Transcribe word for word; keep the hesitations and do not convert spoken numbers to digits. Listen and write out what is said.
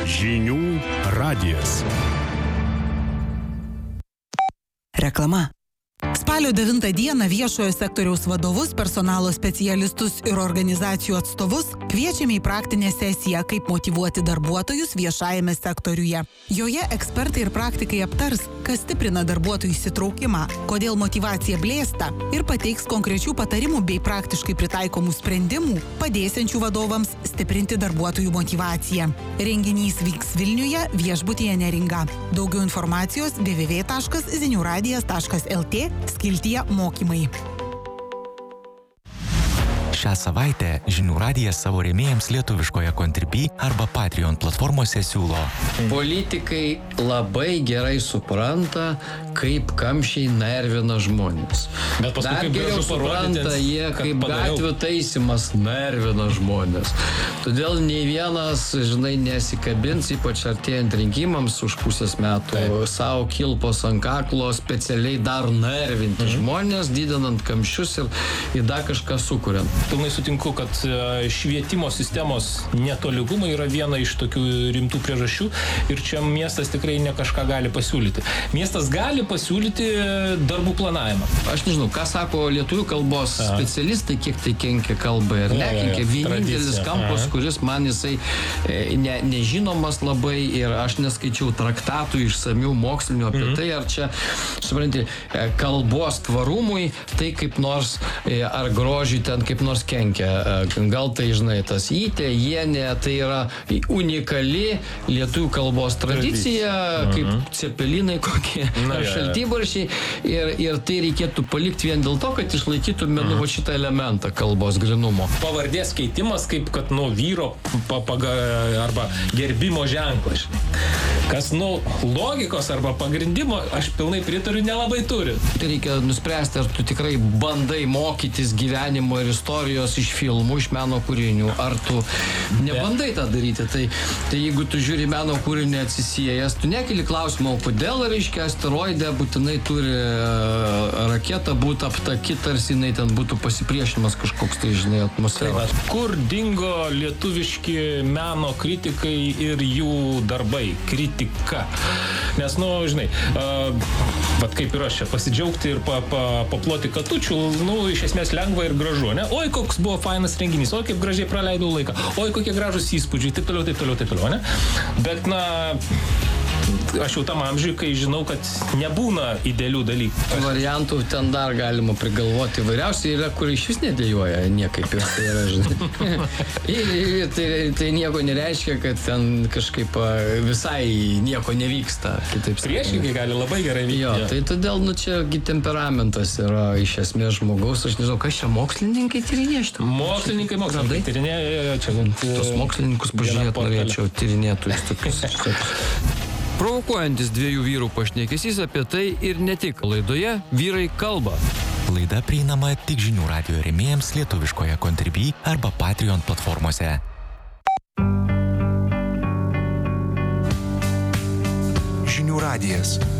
Žinių radijas. Reklama. Spalio devintą dieną viešojo sektoriaus vadovus, personalo specialistus ir organizacijų atstovus kviečiame į praktinę sesiją, kaip motyvuoti darbuotojus viešajame sektoriuje. Joje ekspertai ir praktikai aptars, kas stiprina darbuotojų įsitraukimą, kodėl motyvacija blėsta ir pateiks konkrečių patarimų bei praktiškai pritaikomų sprendimų, padėsiančių vadovams stiprinti darbuotojų motyvaciją. Renginys vyks Vilniuje, viešbutyje Neringa. Daugiau informacijos w w w taškas ziniuradijas taškas l t skiltyje mokymai. Šią savaitę Žinių radijas savo rėmėjams lietuviškoje Contribui arba Patreon platformose siūlo. Politikai labai gerai supranta, kaip kamščiai nervina žmonės. Bet paskui Dar kaip geriau gražu supranta parodyti, jie, kad kaip padariau. gatvių taisimas nervina žmonės. Todėl nei vienas, žinai, nesikabins, ypač artėjant rinkimams už pusės metų, Taip. savo kilpos ant kaklo specialiai dar nervinti mhm. žmonės, didinant kamščius ir, ir dar kažką sukuriant. Pilnai sutinku, kad švietimo sistemos netolygumai yra viena iš tokių rimtų priežasčių ir čia miestas tikrai ne kažką gali pasiūlyti. Miestas gali pasiūlyti darbų planavimą. Aš nežinau, ką sako lietuvių kalbos Aha. specialistai, kiek tai kenkia kalbai ar nekenkia. Vienintelis kampas, Aha. kuris man jisai ne, nežinomas labai ir aš neskaičiau traktatų išsamių mokslinių apie mhm. tai, ar čia, supranti, kalbos tvarumui, tai kaip nors ar grožiui ten kaip nors kenkia. Gal tai, žinai, tas įtė, jienė, tai yra unikali lietuvių kalbos tradicija, mhm. kaip cepelinai kokie, Na, šaltybaršiai, ir, ir tai reikėtų palikti vien dėl to, kad išlaikytume mhm. nu, šitą elementą kalbos grynumo. Pavardės keitimas kaip, kad, nu, vyro papaga, arba gerbimo ženklas. Kas, nu, logikos arba pagrindimo, aš pilnai pritariu, nelabai turi. Tai reikia nuspręsti, ar tu tikrai bandai mokytis gyvenimo ir istorijos iš filmų, iš meno kūrinių, ar tu nebandai tą daryti. Tai, tai jeigu tu žiūri meno kūrinį atsisijęs, tu nekeli klausimą, kodėl, reiškia, asteroide būtinai turi uh, raketa būti aptaki, tarsi jinai ten būtų pasipriešinimas kažkoks, tai, žinai, atmosfera. Kur dingo lietuviški meno kritikai ir jų darbai? Kritika. Nes, nu, žinai, uh, vat kaip ir aš čia, pasidžiaugti ir pa, pa, paploti katučių, nu, iš esmės lengva ir gražu, ne? Oi, koks buvo fainas renginys, oi, kaip gražiai praleidau laiką, oi, kokie gražus įspūdžiai, taip toliau, taip toliau, taip toliau, ne? Bet, na, aš jau tam amžiui, kai žinau, kad nebūna idealių dalykų. Variantų ten dar galima prigalvoti įvairiausiai, yra, kur iš vis nedėjoja niekaip ir tai yra, žinai. tai, tai nieko nereiškia, kad ten kažkaip visai nieko nevyksta. Priešingai gali labai gerai vykti. Jo, tai todėl, nu, čia temperamentas yra iš esmės žmogaus. Aš nežinau, kas čia mokslininkai tyrinėja šitą? Mokslininkai, mokslininkai tyrinėja. Čia, tos mokslininkus pažiūrėt norėčiau, tyrinėtojus tokius. Provokuojantis dviejų vyrų pašnekesys apie tai ir ne tik. Laidoje Vyrai kalba. Laida prieinama tik Žinių radijo rėmėjams lietuviškoje Contribui arba Patreon platformose. Žinių radijas.